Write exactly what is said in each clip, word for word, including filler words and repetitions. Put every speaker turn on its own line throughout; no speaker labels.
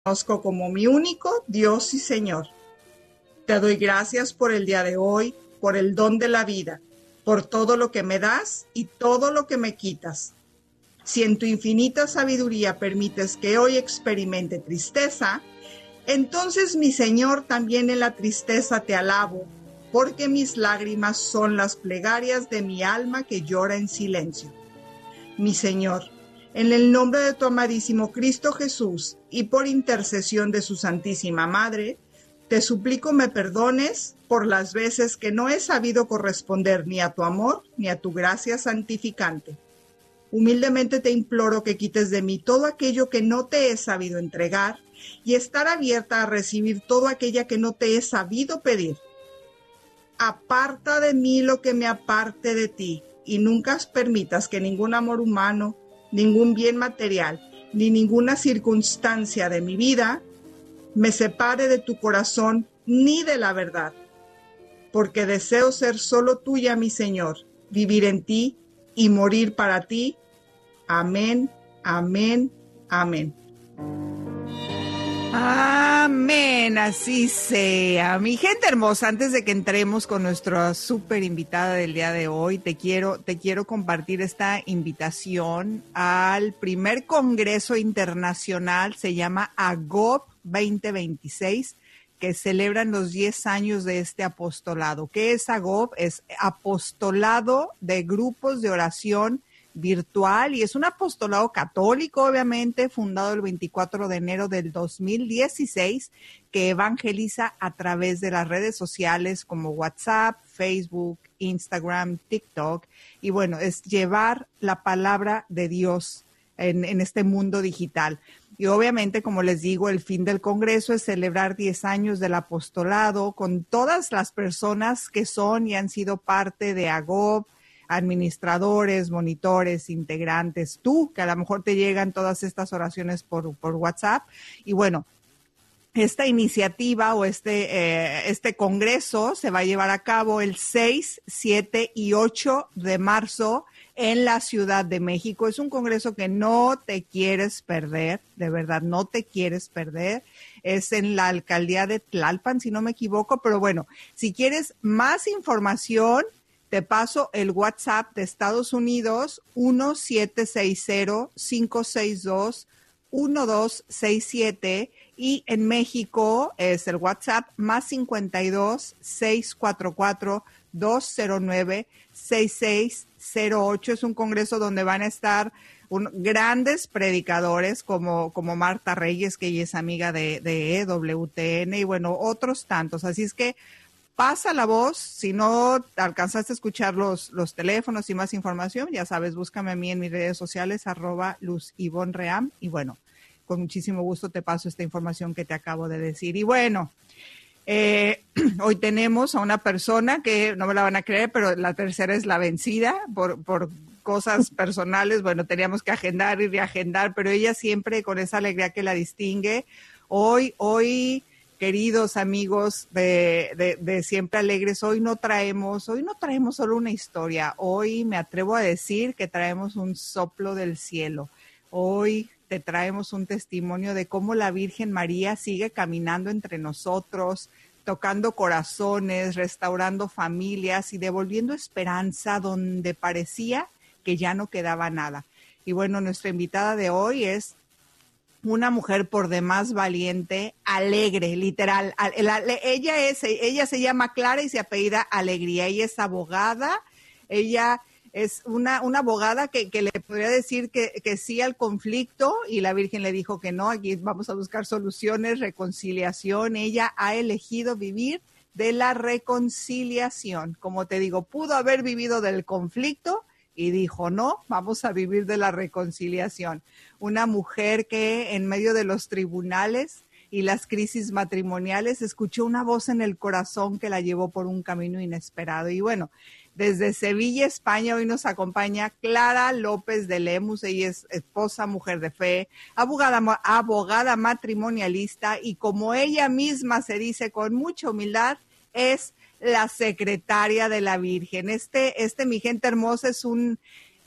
Conozco como mi único Dios y Señor. Te doy gracias por el día de hoy, por el don de la vida, por todo lo que me das y todo lo que me quitas. Si en tu infinita sabiduría permites que hoy experimente tristeza, entonces, mi Señor, también en la tristeza te alabo, porque mis lágrimas son las plegarias de mi alma que llora en silencio. Mi Señor, en el nombre de tu amadísimo Cristo Jesús y por intercesión de su Santísima Madre, te suplico me perdones por las veces que no he sabido corresponder ni a tu amor ni a tu gracia santificante. Humildemente te imploro que quites de mí todo aquello que no te he sabido entregar y estar abierta a recibir todo aquello que no te he sabido pedir. Aparta de mí lo que me aparte de ti y nunca permitas que ningún amor humano, ningún bien material, ni ninguna circunstancia de mi vida me separe de tu corazón ni de la verdad, porque deseo ser solo tuya, mi Señor, vivir en ti y morir para ti. Amén, amén, amén.
Amén, así sea. Mi gente hermosa, antes de que entremos con nuestra súper invitada del día de hoy, te quiero, te quiero compartir esta invitación al primer Congreso Internacional, se llama AGOP veinte veintiséis, que celebran los diez años de este apostolado. ¿Qué es AGOP? Es Apostolado de Grupos de Oración Virtual, y es un apostolado católico, obviamente, fundado el veinticuatro de enero del dos mil dieciséis, que evangeliza a través de las redes sociales como WhatsApp, Facebook, Instagram, TikTok, y bueno, es llevar la palabra de Dios en, en este mundo digital. Y obviamente, como les digo, el fin del Congreso es celebrar diez años del apostolado con todas las personas que son y han sido parte de AGOP, administradores, monitores, integrantes, tú, que a lo mejor te llegan todas estas oraciones por, por WhatsApp. Y bueno, esta iniciativa o este, eh, este congreso se va a llevar a cabo el seis, siete y ocho de marzo en la Ciudad de México. Es un congreso que no te quieres perder, de verdad, no te quieres perder. Es en la alcaldía de Tlalpan, si no me equivoco, pero bueno, si quieres más información, te paso el WhatsApp de Estados Unidos, uno siete seis cero, cinco seis dos, uno dos seis siete, y en México es el WhatsApp más cincuenta y dos, seiscientos cuarenta y cuatro, doscientos nueve, sesenta y seis cero ocho. Es un congreso donde van a estar un, grandes predicadores como, como Marta Reyes, que ella es amiga de, de W T N, y bueno, otros tantos. Así es que pasa la voz. Si no alcanzaste a escuchar los, los teléfonos y más información, ya sabes, búscame a mí en mis redes sociales, arroba Luz Ivonne Ream, y bueno, con muchísimo gusto te paso esta información que te acabo de decir. Y bueno, eh, hoy tenemos a una persona que no me la van a creer, pero la tercera es la vencida por, por cosas personales. Bueno, teníamos que agendar y reagendar, pero ella siempre con esa alegría que la distingue. Hoy, hoy... Queridos amigos de, de, de Siempre Alegres, hoy no traemos, hoy no traemos solo una historia, hoy me atrevo a decir que traemos un soplo del cielo. Hoy te traemos un testimonio de cómo la Virgen María sigue caminando entre nosotros, tocando corazones, restaurando familias y devolviendo esperanza donde parecía que ya no quedaba nada. Y bueno, nuestra invitada de hoy es una mujer por demás valiente, alegre, literal. Ella es, ella se llama Clara y se apellida Alegría. Ella es abogada, ella es una, una abogada que, que le podría decir que, que sí al conflicto, y la Virgen le dijo que no, aquí vamos a buscar soluciones, reconciliación. Ella ha elegido vivir de la reconciliación. Como te digo, pudo haber vivido del conflicto, y dijo, no, vamos a vivir de la reconciliación. Una mujer que en medio de los tribunales y las crisis matrimoniales escuchó una voz en el corazón que la llevó por un camino inesperado. Y bueno, desde Sevilla, España, hoy nos acompaña Clara López de Lemus. Ella es esposa, mujer de fe, abogada, abogada matrimonialista, y como ella misma se dice con mucha humildad, es la secretaria de la Virgen. Este, este, mi gente hermosa, es un,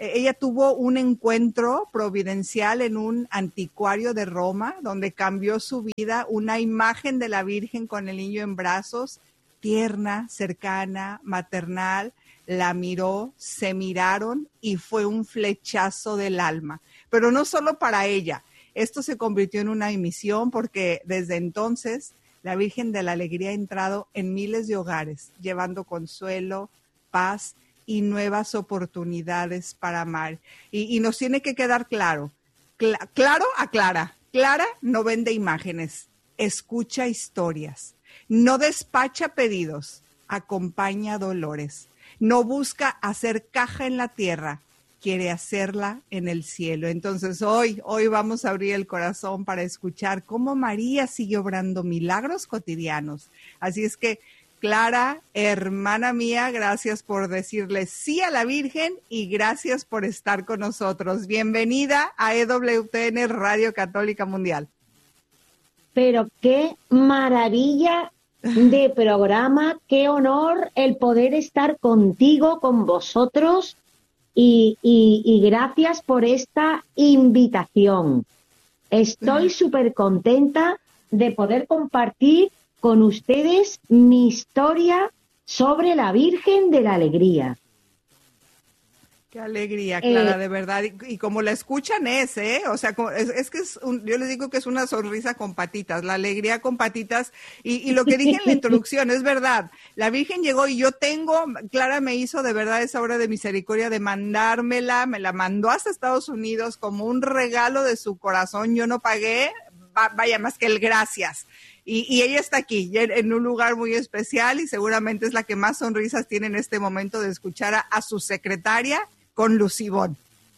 ella tuvo un encuentro providencial en un anticuario de Roma, donde cambió su vida, una imagen de la Virgen con el niño en brazos, tierna, cercana, maternal, la miró, se miraron y fue un flechazo del alma. Pero no solo para ella, esto se convirtió en una misión porque desde entonces la Virgen de la Alegría ha entrado en miles de hogares, llevando consuelo, paz y nuevas oportunidades para amar. Y, y nos tiene que quedar claro, Cla- claro aclara, Clara no vende imágenes, escucha historias, no despacha pedidos, acompaña dolores, no busca hacer caja en la tierra, quiere hacerla en el cielo. Entonces hoy, hoy vamos a abrir el corazón para escuchar cómo María sigue obrando milagros cotidianos. Así es que, Clara, hermana mía, gracias por decirle sí a la Virgen y gracias por estar con nosotros. Bienvenida a E W T N Radio Católica Mundial.
Pero qué maravilla de programa, qué honor el poder estar contigo, con vosotros. Y, y, y gracias por esta invitación. Estoy súper contenta de poder compartir con ustedes mi historia sobre la Virgen de la Alegría.
Qué alegría, Clara,
Eh,
de verdad. Y, y como la escuchan es, ¿eh? O sea, como- es, es que es un- yo les digo que es una sonrisa con patitas, la alegría con patitas. Y, y lo que dije en la introducción es verdad. La Virgen llegó y yo tengo, Clara me hizo de verdad esa obra de misericordia de mandármela, me la mandó hasta Estados Unidos como un regalo de su corazón. Yo no pagué, va- vaya, más que el gracias. Y, y ella está aquí, en, en un lugar muy especial y seguramente es la que más sonrisas tiene en este momento de escuchar a, a su secretaria con Lucibón.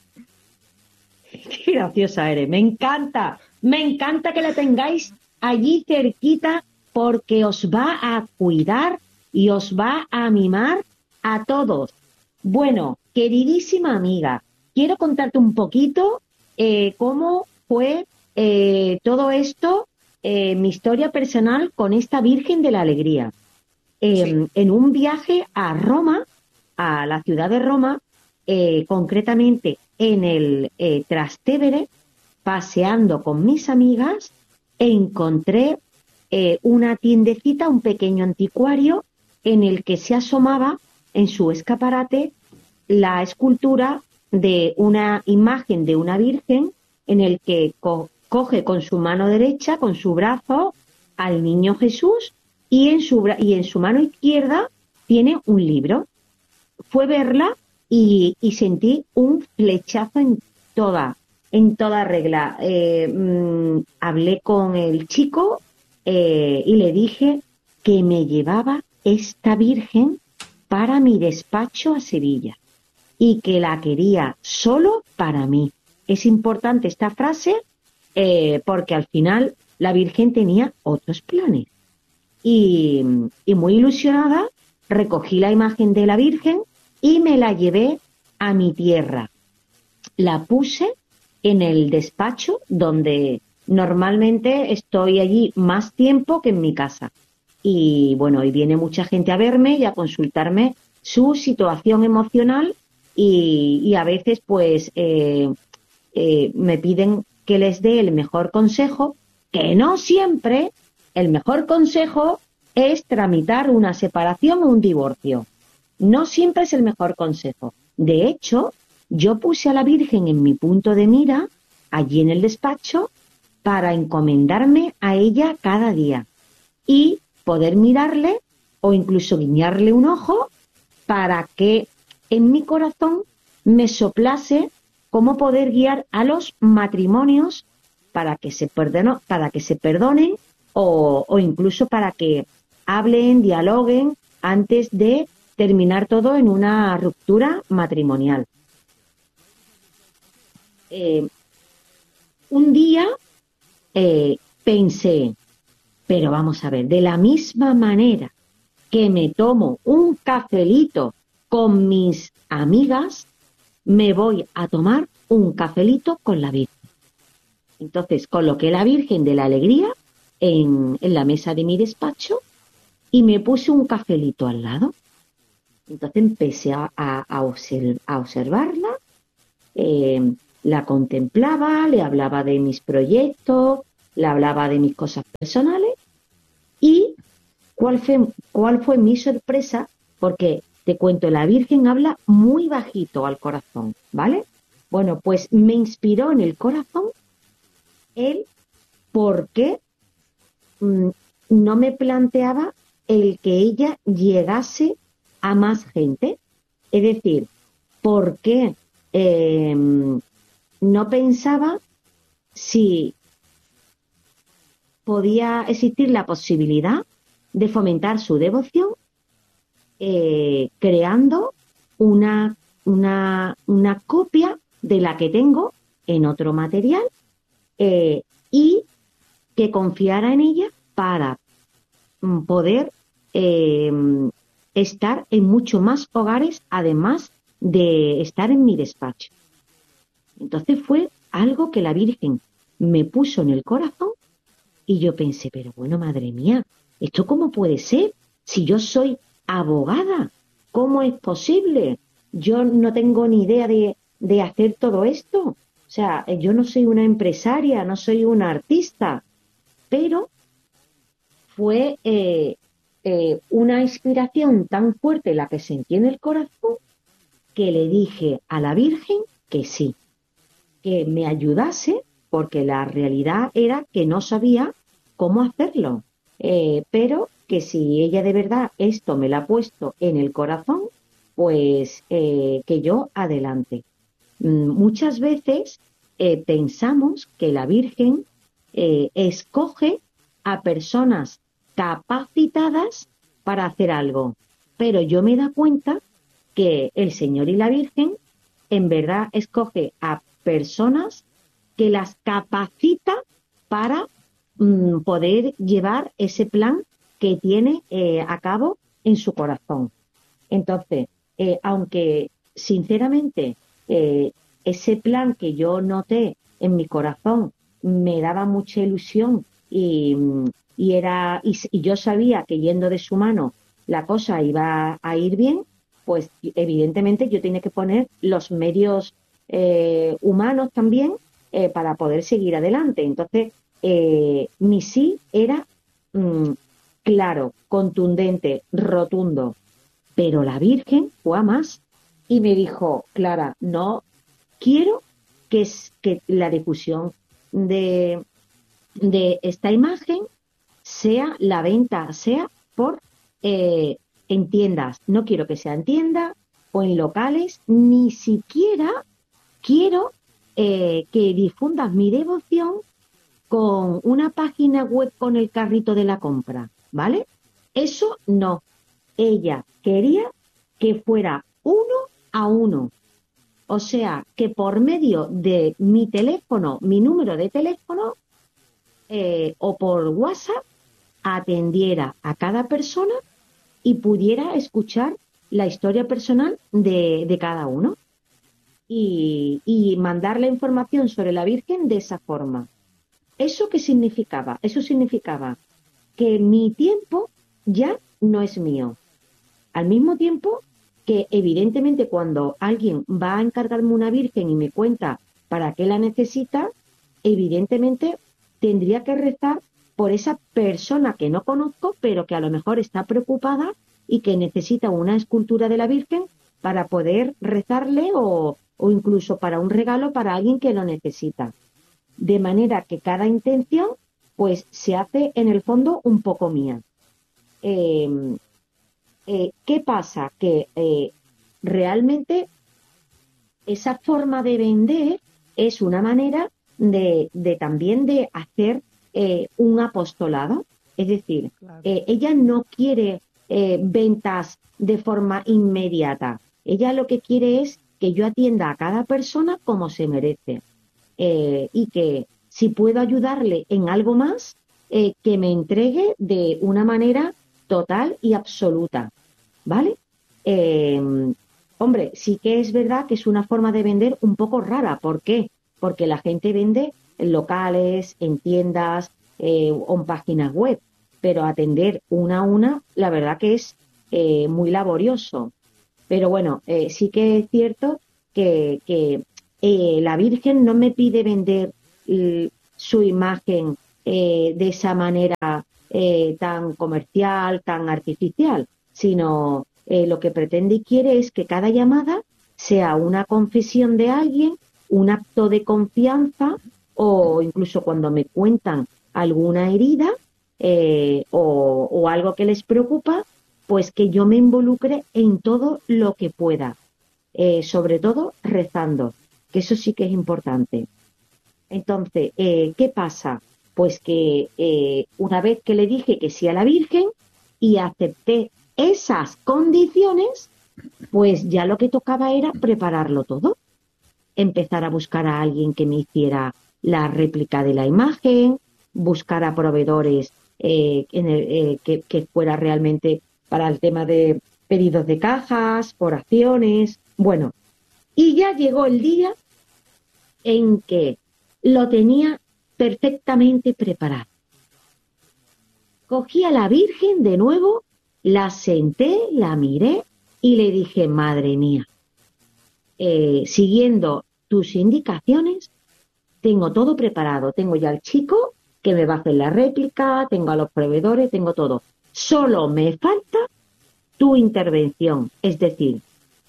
Qué graciosa eres, me encanta, me encanta que la tengáis allí cerquita porque os va a cuidar y os va a mimar a todos. Bueno, queridísima amiga, quiero contarte un poquito eh, cómo fue eh, todo esto, eh, mi historia personal con esta Virgen de la Alegría. Eh,
Sí.
En un viaje a Roma, a la ciudad de Roma, eh, concretamente en el eh, Trastevere, paseando con mis amigas, encontré eh, una tiendecita, un pequeño anticuario, en el que se asomaba en su escaparate la escultura de una imagen de una virgen en el que co- coge con su mano derecha, con su brazo, al niño Jesús y en su, bra- y en su mano izquierda tiene un libro. Fue verla y, y sentí un flechazo en toda, en toda regla. Eh, mm, hablé con el chico eh, y le dije que me llevaba esta virgen para mi despacho a Sevilla y que la quería solo para mí. Es importante esta frase eh, porque al final la Virgen tenía otros planes. Y, y muy ilusionada recogí la imagen de la Virgen y me la llevé a mi tierra. La puse en el despacho donde normalmente estoy allí más tiempo que en mi casa. Y bueno, y viene mucha gente a verme y a consultarme su situación emocional y, y a veces pues eh, eh, me piden que les dé el mejor consejo, que no siempre el mejor consejo es tramitar una separación o un divorcio. No siempre es el mejor consejo. De hecho, yo puse a la Virgen en mi punto de mira, allí en el despacho, para encomendarme a ella cada día y poder mirarle o incluso guiñarle un ojo para que en mi corazón me soplase cómo poder guiar a los matrimonios para que se perdonen, para que se perdonen o, o incluso para que hablen, dialoguen antes de terminar todo en una ruptura matrimonial. Eh, un día eh, pensé, pero vamos a ver, de la misma manera que me tomo un cafelito con mis amigas, me voy a tomar un cafelito con la Virgen. Entonces coloqué la Virgen de la Alegría en, en la mesa de mi despacho y me puse un cafelito al lado. Entonces empecé a, a, a, observ- a observarla eh, la contemplaba, le hablaba de mis proyectos, le hablaba de mis cosas personales. ¿Y cuál fue, cuál fue mi sorpresa? Porque te cuento, la Virgen habla muy bajito al corazón, ¿vale? Bueno, pues me inspiró en el corazón el por qué mmm, no me planteaba el que ella llegase a más gente. Es decir, por qué eh, no pensaba si podía existir la posibilidad de fomentar su devoción eh, creando una, una, una copia de la que tengo en otro material eh, y que confiara en ella para mm, poder eh, estar en mucho más hogares, además de estar en mi despacho. Entonces fue algo que la Virgen me puso en el corazón y yo pensé, pero bueno, madre mía, ¿esto cómo puede ser? Si yo soy abogada, ¿cómo es posible? Yo no tengo ni idea de, de hacer todo esto. O sea, yo no soy una empresaria, no soy una artista, pero fue eh, eh, una inspiración tan fuerte la que sentí en el corazón que le dije a la Virgen que sí, que me ayudase, porque la realidad era que no sabía cómo hacerlo, eh, pero que si ella de verdad esto me lo ha puesto en el corazón, pues eh, que yo adelante. Mm, muchas veces eh, pensamos que la Virgen eh, escoge a personas capacitadas para hacer algo, pero yo me da cuenta que el Señor y la Virgen en verdad escoge a personas que las capacita para mm, poder llevar ese plan que tiene eh, a cabo en su corazón. Entonces, eh, aunque sinceramente eh, ese plan que yo noté en mi corazón me daba mucha ilusión y, y, era, y, y yo sabía que yendo de su mano la cosa iba a ir bien, pues evidentemente yo tenía que poner los medios eh, humanos también eh, para poder seguir adelante. Entonces, eh, mi sí era mmm, claro, contundente, rotundo. Pero la Virgen fue a más y me dijo, Clara, no quiero que, es, que la difusión de, de esta imagen sea la venta, sea por eh, en tiendas. No quiero que sea en tiendas o en locales, ni siquiera quiero eh, que difundas mi devoción con una página web con el carrito de la compra, ¿vale? Eso no. Ella quería que fuera uno a uno. O sea, que por medio de mi teléfono, mi número de teléfono, eh, o por WhatsApp, atendiera a cada persona y pudiera escuchar la historia personal de, de cada uno. Y, y mandar la información sobre la Virgen de esa forma. ¿Eso qué significaba? Eso significaba que mi tiempo ya no es mío. Al mismo tiempo que, evidentemente, cuando alguien va a encargarme una Virgen y me cuenta para qué la necesita, evidentemente tendría que rezar por esa persona que no conozco, pero que a lo mejor está preocupada y que necesita una escultura de la Virgen para poder rezarle o, o incluso para un regalo para alguien que lo necesita. De manera que cada intención pues se hace en el fondo un poco mía. Eh, eh, ¿Qué pasa? Que eh, realmente esa forma de vender es una manera de, de también de hacer eh, un apostolado. Es decir, claro. eh, ella no quiere eh, ventas de forma inmediata. Ella lo que quiere es que yo atienda a cada persona como se merece. Eh, y que si puedo ayudarle en algo más, eh, que me entregue de una manera total y absoluta, ¿vale? Eh, hombre, sí que es verdad que es una forma de vender un poco rara. ¿Por qué? Porque la gente vende en locales, en tiendas eh, o en páginas web, pero atender una a una, la verdad que es eh, muy laborioso. Pero bueno, eh, sí que es cierto que, que eh, la Virgen no me pide vender eh, su imagen eh, de esa manera eh, tan comercial, tan artificial, sino eh, lo que pretende y quiere es que cada llamada sea una confesión de alguien, un acto de confianza, o incluso cuando me cuentan alguna herida eh, o, o algo que les preocupa, pues que yo me involucre en todo lo que pueda, eh, sobre todo rezando, que eso sí que es importante. Entonces, eh, ¿qué pasa? Pues que eh, una vez que le dije que sí a la Virgen y acepté esas condiciones, pues ya lo que tocaba era prepararlo todo. Empezar a buscar a alguien que me hiciera la réplica de la imagen, buscar a proveedores eh, en el, eh, que, que fuera realmente para el tema de pedidos de cajas, oraciones, bueno. Y ya llegó el día en que lo tenía perfectamente preparado. Cogí a la Virgen de nuevo, la senté, la miré y le dije, madre mía, eh, siguiendo tus indicaciones, tengo todo preparado. Tengo ya al chico que me va a hacer la réplica, tengo a los proveedores, tengo todo. Solo me falta tu intervención. Es decir,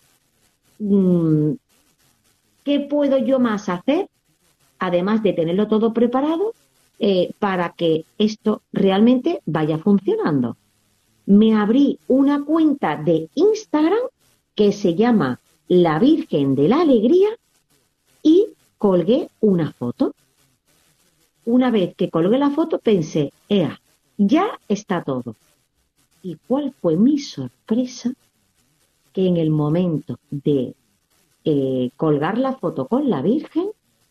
¿qué puedo yo más hacer, además de tenerlo todo preparado, eh, para que esto realmente vaya funcionando? Me abrí una cuenta de Instagram que se llama La Virgen de la Alegría y colgué una foto. Una vez que colgué la foto pensé, ea, ya está todo. ¿Y cuál fue mi sorpresa? Que en el momento de eh, colgar la foto con la Virgen,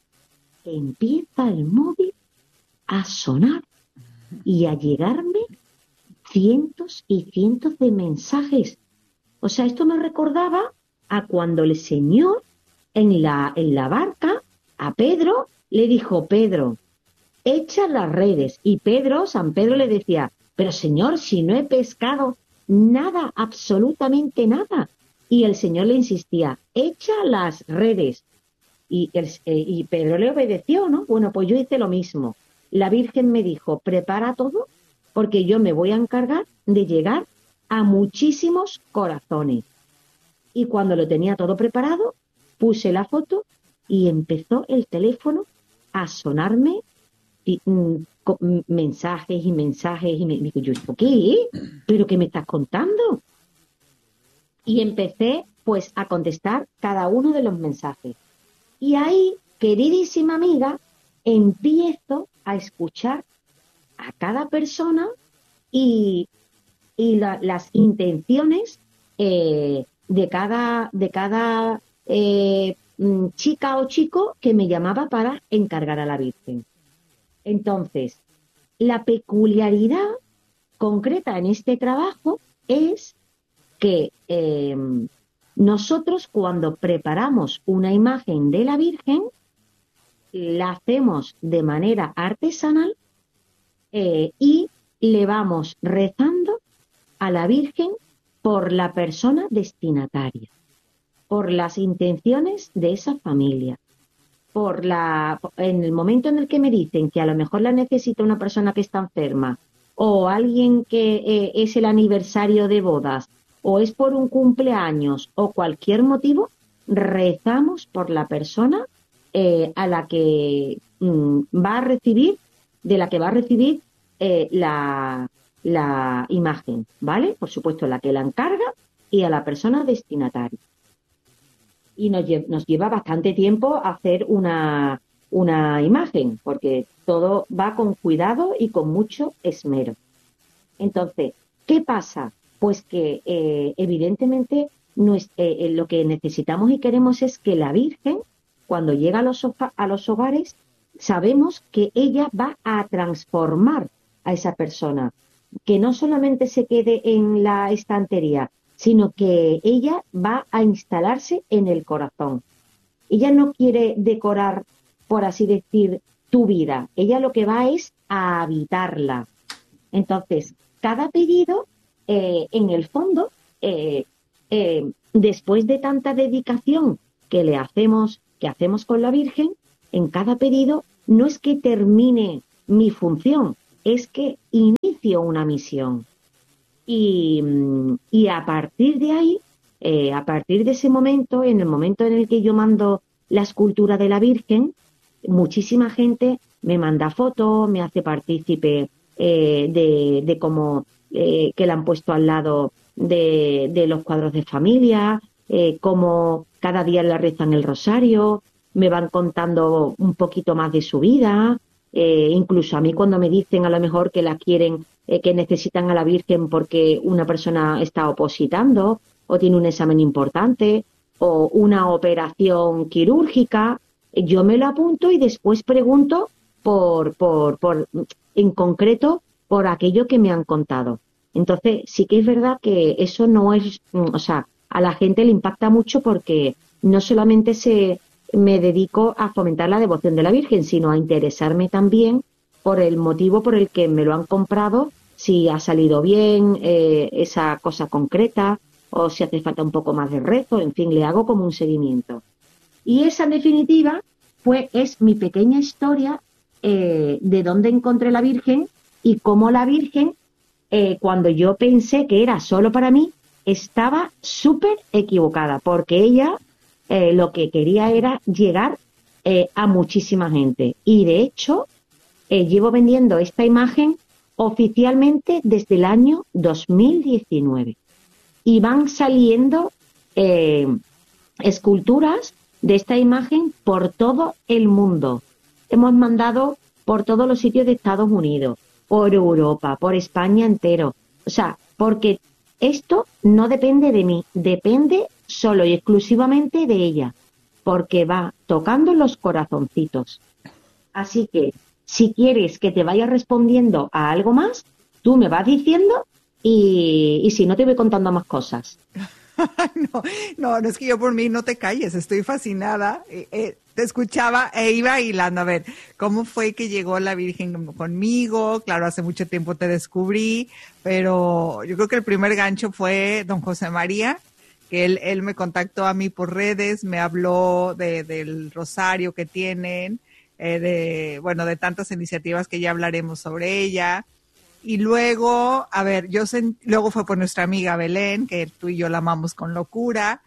empieza el móvil a sonar y a llegarme cientos y cientos de mensajes. O sea, esto me recordaba a cuando el Señor en la, en la barca a Pedro le dijo, Pedro, echa las redes. Y Pedro, San Pedro le decía, pero Señor, si no he pescado nada, absolutamente nada. Y el Señor le insistía, echa las redes. Y, el, eh, y Pedro le obedeció, ¿no? Bueno, pues yo hice lo mismo. La Virgen me dijo, prepara todo, porque yo me voy a encargar de llegar a muchísimos corazones. Y cuando lo tenía todo preparado, puse la foto y empezó el teléfono a sonarme y, mm, con, mensajes y mensajes. Y me digo, ¿yo esto qué? ¿Pero qué me estás contando? Y empecé, pues, a contestar cada uno de los mensajes. Y ahí, queridísima amiga, empiezo a escuchar a cada persona y, y la, las intenciones eh, de cada, de cada eh, chica o chico que me llamaba para encargar a la Virgen. Entonces, la peculiaridad concreta en este trabajo es que eh, nosotros cuando preparamos una imagen de la Virgen, la hacemos de manera artesanal eh, y le vamos rezando a la Virgen por la persona destinataria, por las intenciones de esa familia, por la en el momento en el que me dicen que a lo mejor la necesita una persona que está enferma o alguien que eh, es el aniversario de bodas o es por un cumpleaños o cualquier motivo, rezamos por la persona eh, a la que mm, va a recibir, de la que va a recibir eh, la, la imagen, ¿vale? Por supuesto, la que la encarga y a la persona destinataria. Y nos, lle- nos lleva bastante tiempo hacer una, una imagen, porque todo va con cuidado y con mucho esmero. Entonces, ¿qué pasa? Pues que eh, evidentemente no es, eh, lo que necesitamos y queremos es que la Virgen, cuando llega a los, hoja- a los hogares, sabemos que ella va a transformar a esa persona, que no solamente se quede en la estantería, sino que ella va a instalarse en el corazón. Ella no quiere decorar, por así decir, tu vida. Ella lo que va es a habitarla. Entonces, cada pedido, eh, en el fondo, eh, eh, después de tanta dedicación que le hacemos que hacemos con la Virgen, en cada pedido, no es que termine mi función, es que inicio una misión. Y, y a partir de ahí, eh, a partir de ese momento, en el momento en el que yo mando la escultura de la Virgen, muchísima gente me manda fotos, me hace partícipe eh, de, de cómo eh, que la han puesto al lado de, de los cuadros de familia, eh, cómo cada día le rezan el rosario, me van contando un poquito más de su vida, eh, incluso a mí cuando me dicen a lo mejor que la quieren, eh, que necesitan a la Virgen porque una persona está opositando o tiene un examen importante o una operación quirúrgica, yo me lo apunto y después pregunto por, por, por, en concreto, por aquello que me han contado. Entonces, sí que es verdad que eso no es, o sea, a la gente le impacta mucho porque no solamente se me dedico a fomentar la devoción de la Virgen, sino a interesarme también por el motivo por el que me lo han comprado, si ha salido bien eh, esa cosa concreta o si hace falta un poco más de rezo, en fin, le hago como un seguimiento. Y esa, en definitiva, pues es mi pequeña historia eh, de dónde encontré la Virgen y cómo la Virgen, eh, cuando yo pensé que era solo para mí, estaba súper equivocada, porque ella eh, lo que quería era llegar eh, a muchísima gente. Y de hecho, eh, llevo vendiendo esta imagen oficialmente desde el año dos mil diecinueve. Y van saliendo eh, esculturas de esta imagen por todo el mundo. Hemos mandado por todos los sitios de Estados Unidos, por Europa, por España entero. O sea, porque esto no depende de mí, depende solo y exclusivamente de ella, porque va tocando los corazoncitos. Así que, si quieres que te vaya respondiendo a algo más, tú me vas diciendo y, y si no te voy contando más cosas.
No, no, no es que yo por mí no te calles, estoy fascinada. Eh, eh, te escuchaba e iba hilando. A ver, ¿cómo fue que llegó la Virgen conmigo? Claro, hace mucho tiempo te descubrí, pero yo creo que el primer gancho fue don José María, que él, él me contactó a mí por redes, me habló de, del rosario que tienen, eh, de, bueno, de tantas iniciativas que ya hablaremos sobre ella. Y luego, a ver, yo sent, luego fue por nuestra amiga Belén, que tú y yo la amamos con locura.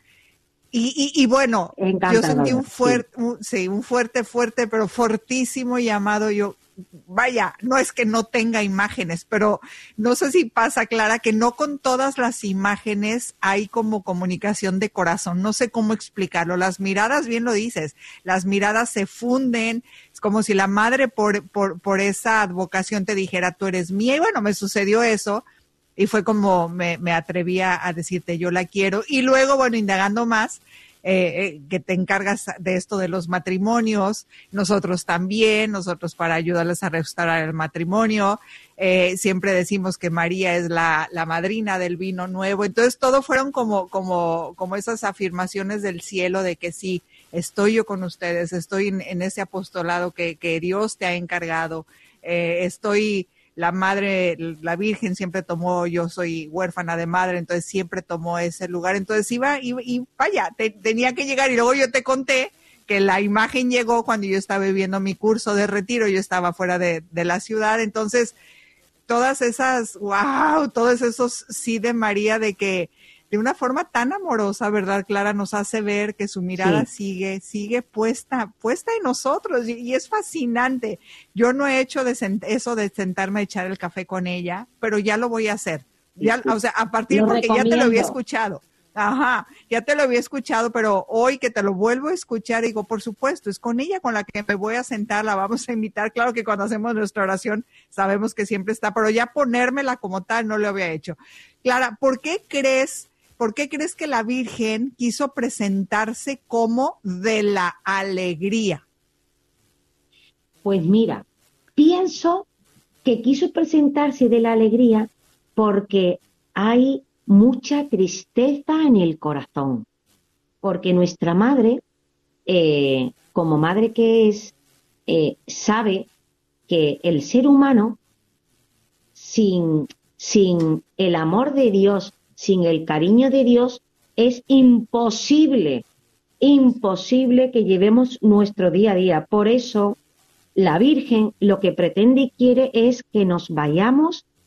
Y, y, y bueno, yo sentí un fuerte, sí. Un, sí, un fuerte, fuerte, pero fortísimo llamado. Yo, vaya, no es que no tenga imágenes, pero no sé si pasa, Clara, que no con todas las imágenes hay como comunicación de corazón. No sé cómo explicarlo. Las miradas, bien lo dices, las miradas se funden. Es como si la madre por, por, por esa advocación te dijera, tú eres mía. Y bueno, me sucedió eso. Y fue como me, me atreví a, a decirte, yo la quiero. Y luego, bueno, indagando más, eh, eh, que te encargas de esto de los matrimonios, nosotros también, nosotros para ayudarles a restaurar el matrimonio. Eh, siempre decimos que María es la, la madrina del vino nuevo. Entonces, todo fueron como, como, como esas afirmaciones del cielo de que sí, estoy yo con ustedes, estoy en, en ese apostolado que, que Dios te ha encargado, eh, estoy... La madre, la Virgen siempre tomó, yo soy huérfana de madre, entonces siempre tomó ese lugar. Entonces iba y, y vaya, te, tenía que llegar. Y luego yo te conté que la imagen llegó cuando yo estaba viviendo mi curso de retiro, yo estaba fuera de, de la ciudad. Entonces, todas esas, wow, todos esos sí de María, de que de una forma tan amorosa, ¿verdad, Clara? Nos hace ver que su mirada sí. sigue, sigue puesta, puesta en nosotros y, y es fascinante. Yo no he hecho de sent- eso de sentarme a echar el café con ella, pero ya lo voy a hacer. Ya, o sea, a partir
lo
porque
recomiendo.
Ya te lo había escuchado. Ajá, ya te lo había escuchado, pero hoy que te lo vuelvo a escuchar, digo, por supuesto, es con ella con la que me voy a sentar, la vamos a invitar. Claro que cuando hacemos nuestra oración sabemos que siempre está, pero ya ponérmela como tal no lo había hecho. Clara, ¿por qué crees ¿Por qué crees que la Virgen quiso presentarse como de la alegría?
Pues mira, pienso que quiso presentarse de la alegría porque hay mucha tristeza en el corazón. Porque nuestra madre, eh, como madre que es, eh, sabe que el ser humano, sin, sin el amor de Dios, sin el cariño de Dios, es imposible imposible que llevemos nuestro día a día. Por eso, la Virgen lo que pretende y quiere es que nos vayamos